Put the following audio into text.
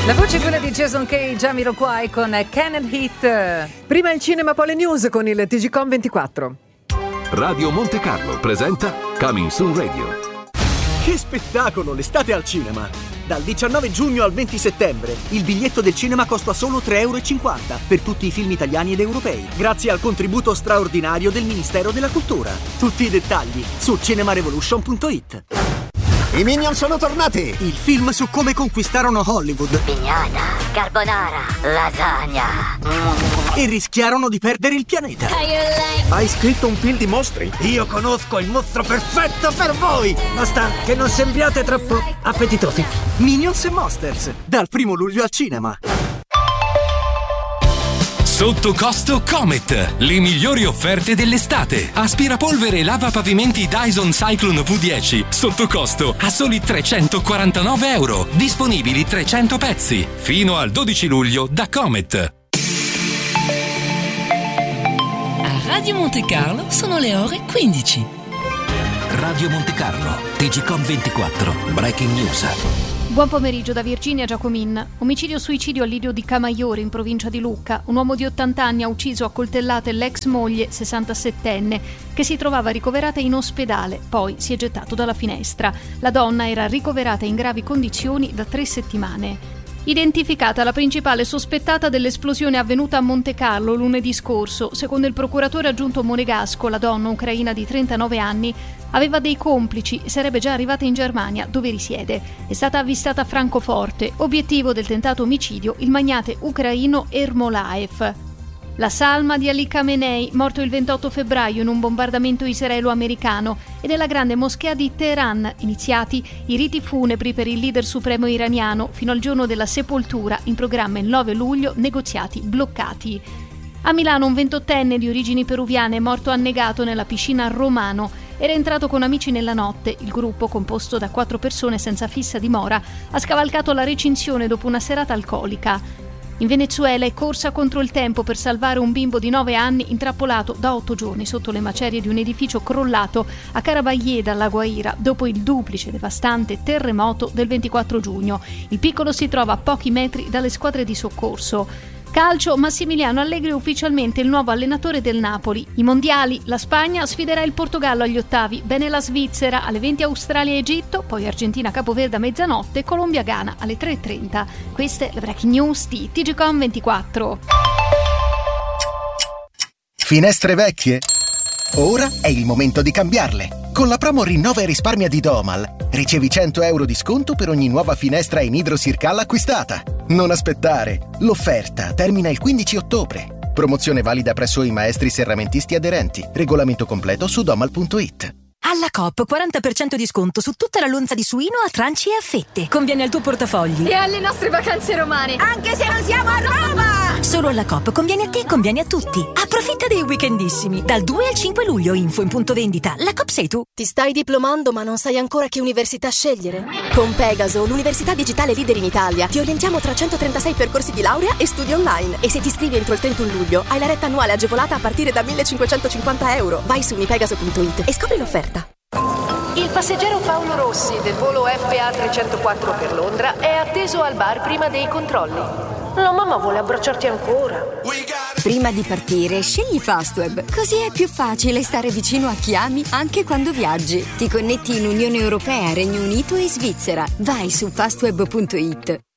La voce è quella di Jason K. Jamiroquai con Cannon Hit. Prima il cinema, poi le news con il TGcom 24. Radio Monte Carlo presenta Coming Soon Radio. Che spettacolo, l'estate al cinema! Dal 19 giugno al 20 settembre il biglietto del cinema costa solo 3,50 € per tutti i film italiani ed europei, grazie al contributo straordinario del Ministero della Cultura. Tutti i dettagli su cinemarevolution.it. I Minion sono tornati! Il film su come conquistarono Hollywood pignata, carbonara, lasagna e rischiarono di perdere il pianeta. Hai scritto un film di mostri? Io conosco il mostro perfetto per voi! Basta che non sembriate troppo appetitosi. Minions e Monsters, dal 1 luglio al cinema. Sotto costo Comet, le migliori offerte dell'estate. Aspirapolvere e lavapavimenti Dyson Cyclone V10 sotto costo a soli 349 €. Disponibili 300 pezzi. Fino al 12 luglio da Comet. A Radio Monte Carlo sono le ore 15. Radio Monte Carlo, TGcom 24, Breaking News. Buon pomeriggio da Virginia Giacomin. Omicidio-suicidio a Lidio di Camaiore in provincia di Lucca. Un uomo di 80 anni ha ucciso a coltellate l'ex moglie 67enne che si trovava ricoverata in ospedale, poi si è gettato dalla finestra. La donna era ricoverata in gravi condizioni da 3 settimane. Identificata la principale sospettata dell'esplosione avvenuta a Monte Carlo lunedì scorso. Secondo il procuratore aggiunto monegasco, la donna ucraina di 39 anni aveva dei complici e sarebbe già arrivata in Germania, dove risiede. È stata avvistata a Francoforte. Obiettivo del tentato omicidio il magnate ucraino Ermolaev. La salma di Ali Khamenei, morto il 28 febbraio in un bombardamento israelo-americano, e nella grande moschea di Teheran, iniziati i riti funebri per il leader supremo iraniano fino al giorno della sepoltura, in programma il 9 luglio, negoziati bloccati. A Milano un 28enne di origini peruviane morto annegato nella piscina a Romano. Era entrato con amici nella notte. Il gruppo, composto da 4 persone senza fissa dimora, ha scavalcato la recinzione dopo una serata alcolica. In Venezuela è corsa contro il tempo per salvare un bimbo di 9 anni intrappolato da 8 giorni sotto le macerie di un edificio crollato a Carabayeda, alla Guaira, dopo il duplice devastante terremoto del 24 giugno. Il piccolo si trova a pochi metri dalle squadre di soccorso. Calcio, Massimiliano Allegri è ufficialmente il nuovo allenatore del Napoli. I mondiali, la Spagna sfiderà il Portogallo agli ottavi, bene la Svizzera, alle 20 Australia e Egitto, poi Argentina Capoverde a mezzanotte, Colombia Ghana alle 3:30. Queste le breaking news di TGcom 24. Finestre vecchie? Ora è il momento di cambiarle. Con la promo Rinnova e risparmia di Domal ricevi 100 € di sconto per ogni nuova finestra in idrosircal acquistata. Non aspettare! L'offerta termina il 15 ottobre. Promozione valida presso i maestri serramentisti aderenti. Regolamento completo su domal.it. Alla Coop 40% di sconto su tutta la lonza di suino a tranci e a fette. Conviene al tuo portafogli e alle nostre vacanze romane, anche se non siamo a Roma! Solo alla Coop conviene a te, conviene a tutti. Approfitta dei weekendissimi dal 2 al 5 luglio. Info in punto vendita. La Coop sei tu. Ti stai diplomando ma non sai ancora che università scegliere? Con Pegaso, l'università digitale leader in Italia, ti orientiamo tra 136 percorsi di laurea e studi online. E se ti iscrivi entro il 31 luglio hai la retta annuale agevolata a partire da 1.550 €. Vai su unipegaso.it e scopri l'offerta. Il passeggero Paolo Rossi del volo FA 304 per Londra è atteso al bar prima dei controlli. La mamma vuole abbracciarti ancora. Prima di partire, scegli Fastweb, così è più facile stare vicino a chi ami anche quando viaggi. Ti connetti in Unione Europea, Regno Unito e Svizzera. Vai su fastweb.it.